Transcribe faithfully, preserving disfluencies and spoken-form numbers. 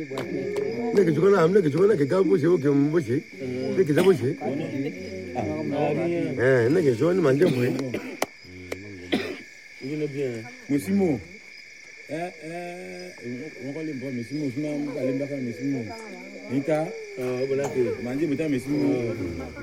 那个就跟那那个就跟那个搞不行，我给我们不行，那个怎么行？哎，那个说你蛮正规。 Musimu. Eh eh, on va les voir musimu, sinon on va les faire musimu. Nika, euh, voilà que, manger peut-être musimu.